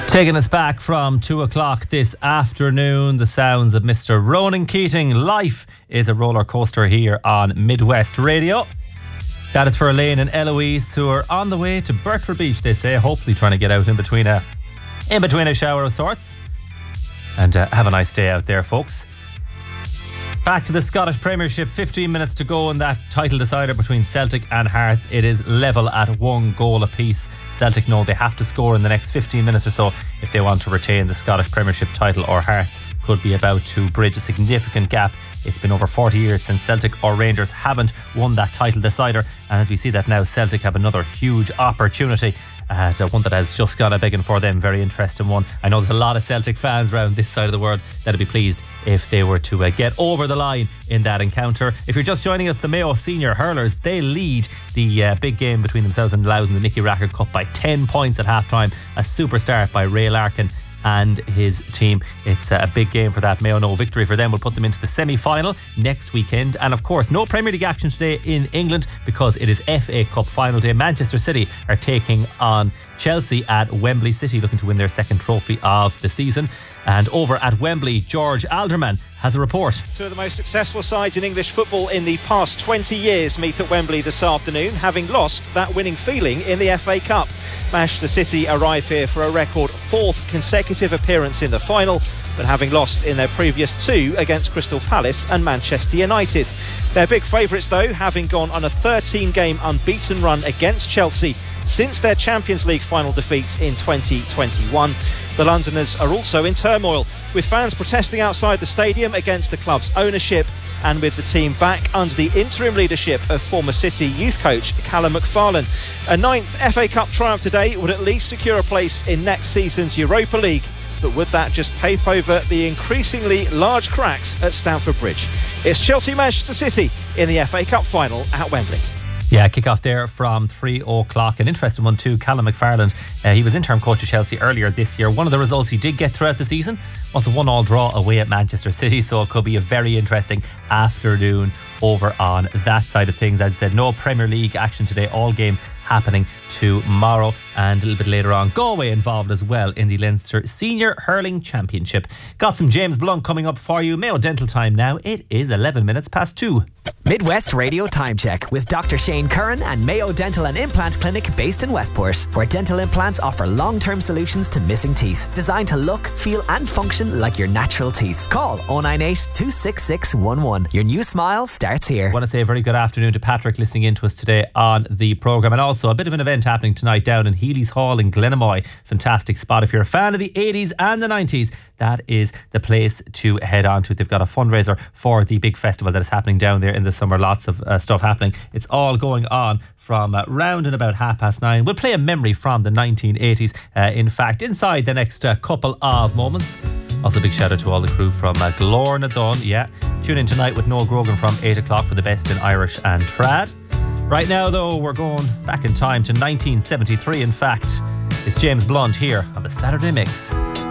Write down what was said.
Taking us back from 2 o'clock this afternoon, the sounds of Mr. Ronan Keating. Life is a roller coaster here on Midwest Radio. That is for Elaine and Eloise, who are on the way to Bertrand Beach, they say, hopefully trying to get out in between a shower of sorts. And have a nice day out there, folks. Back to the Scottish Premiership, 15 minutes to go in that title decider between Celtic and Hearts. It is level at 1 goal apiece. Celtic know they have to score in the next 15 minutes or so if they want to retain the Scottish Premiership title, or Hearts could be about to bridge a significant gap. It's been over 40 years since Celtic or Rangers haven't won that title decider, and as we see that now, Celtic have another huge opportunity. One that has just gone a begging for them. Very interesting one. I know there's a lot of Celtic fans around this side of the world that'd be pleased if they were to get over the line in that encounter. If you're just joining us, the Mayo Senior Hurlers, they lead the big game between themselves and Louth in the Nicky Rackard Cup by 10 points at half-time. A super start by Ray Larkin and his team. It's a big game for that. Mayo no victory for them will put them into the semi-final next weekend. And of course, no Premier League action today in England because it is FA Cup final day. Manchester City are taking on Chelsea at Wembley City, looking to win their second trophy of the season. And over at Wembley, George Alderman has a report. Two of the most successful sides in English football in the past 20 years meet at Wembley this afternoon, having lost that winning feeling in the FA Cup. Manchester City arrive here for a record 4th consecutive appearance in the final, but having lost in their previous 2 against Crystal Palace and Manchester United. They're big favourites though, having gone on a 13-game unbeaten run against Chelsea since their Champions League final defeat in 2021. The Londoners are also in turmoil, with fans protesting outside the stadium against the club's ownership, and with the team back under the interim leadership of former City youth coach Callum McFarlane. A 9th FA Cup triumph today would at least secure a place in next season's Europa League, but would that just paper over the increasingly large cracks at Stamford Bridge? It's Chelsea-Manchester City in the FA Cup final at Wembley. Yeah, kick-off there from 3 o'clock. An interesting one too, Callum McFarlane. He was interim coach of Chelsea earlier this year. One of the results he did get throughout the season was a 1-1 draw away at Manchester City, so it could be a very interesting afternoon over on that side of things. As I said, no Premier League action today. All games happening tomorrow, and a little bit later on, Galway involved as well in the Leinster Senior Hurling Championship. Got some James Blunt coming up for you. Mayo Dental time now. It is 11 minutes past 2. Midwest Radio Time Check with Dr. Shane Curran and Mayo Dental and Implant Clinic based in Westport, where dental implants offer long-term solutions to missing teeth, designed to look, feel and function like your natural teeth. Call 098 266 11. Your new smile starts here. I want to say a very good afternoon to Patrick listening in to us today on the programme, and also a bit of an event happening tonight down in Healy's Hall in Glenamoy. Fantastic spot. If you're a fan of the 80s and the 90s, that is the place to head on to. They've got a fundraiser for the big festival that is happening down there in the summer. Lots of stuff happening. It's all going on from round and about 9:30. We'll play a memory from the 1980s, in fact, inside the next couple of moments. Also, big shout out to all the crew from Glorna Dunn. Yeah, tune in tonight with Noel Grogan from 8 o'clock for the best in Irish and trad. Right now, though, we're going back in time to 1973. In fact, it's James Blunt here on the Saturday Mix.